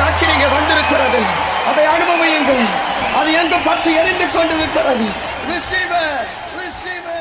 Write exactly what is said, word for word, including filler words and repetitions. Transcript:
அக்கினிங்க வந்திருக்கிறது. அதை அனுபவியுங்கள். அது எங்கு பற்றி எரிந்து கொண்டிருக்கிறது. Receive it. Receive it.